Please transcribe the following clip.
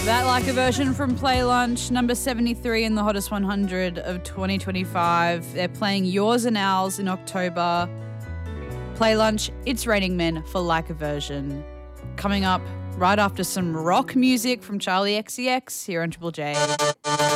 That like a version from Play Lunch, number 73 in the Hottest 100 of 2025. They're playing Yours and Ours in October. Play Lunch, It's Raining Men for Like a Version. Coming up right after some rock music from Charlie XCX here on Triple J.